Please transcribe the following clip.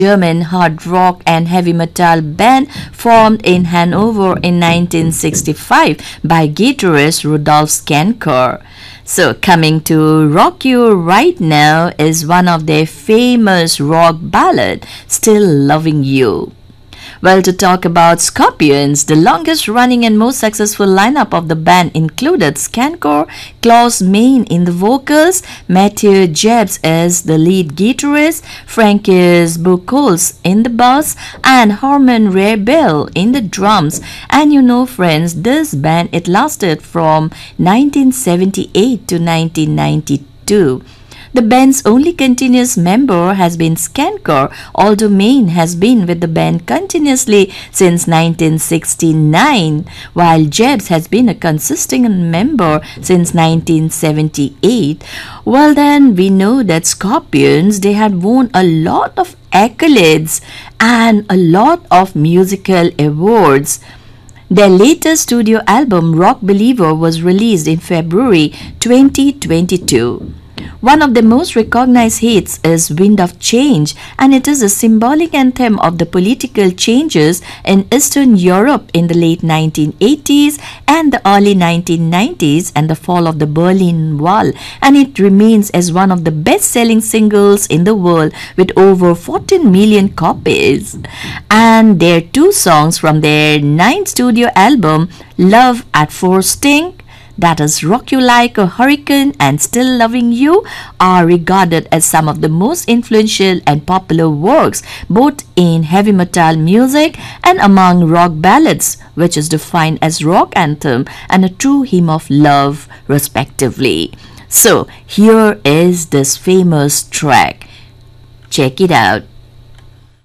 German hard rock and heavy metal band formed in Hanover in 1965 by guitarist Rudolf Schenker. So, coming to Rock You Right Now is one of their famous rock ballad, Still Loving You. Well, to talk about Scorpions, the longest running and most successful lineup of the band included Skankor, Klaus Meine in the vocals, Matthew Jebs as the lead guitarist, Frankis Buchholz in the bass, and Herman Rebel in the drums. And you know, friends, this band, it lasted from 1978 to 1992. The band's only continuous member has been Skankor, although Meine has been with the band continuously since 1969, while Jebs has been a consistent member since 1978. Well then, we know that Scorpions, they had won a lot of accolades and a lot of musical awards. Their latest studio album, Rock Believer, was released in February 2022. One of the most recognized hits is Wind of Change, and it is a symbolic anthem of the political changes in Eastern Europe in the late 1980s and the early 1990s and the fall of the Berlin Wall, and it remains as one of the best-selling singles in the world with over 14 million copies. And their two songs from their ninth studio album, Love at First Sting, that is Rock You Like a Hurricane and Still Loving You, are regarded as some of the most influential and popular works both in heavy metal music and among rock ballads, which is defined as rock anthem and a true hymn of love respectively. So here is this famous track. Check it out.